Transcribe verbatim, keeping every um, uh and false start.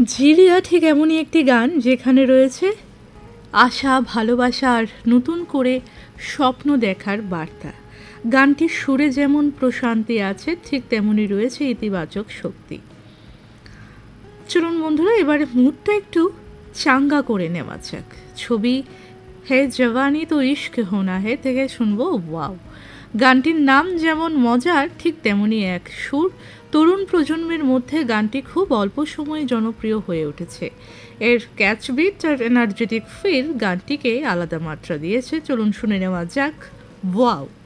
ঝিলিয়া ঠিক এমনই একটি গান যেখানে রয়েছে আশা, ভালোবাসা আর নতুন করে স্বপ্ন দেখার বার্তা। গানটির সুরে যেমন প্রশান্তি আছে, ঠিক তেমনই রয়েছে ইতিবাচক শক্তি। চলুন বন্ধুরা, এবারে মুডটা একটু চাঙ্গা করে নেওয়া যাক। ছবি হে জওয়ানি তো ইশক হোনা হে থেকে শুনবো ওয়াও। গানটির নাম যেমন মজার, ঠিক তেমনই এক সুর। তরুণ প্রজন্মের মধ্যে গানটি খুব অল্প সময়ে জনপ্রিয় হয়ে উঠেছে। এর ক্যাচবিট আর এনার্জেটিক ফিল গানটিকে আলাদা মাত্রা দিয়েছে। চলুন শুনে নেওয়া যাক ওয়াও।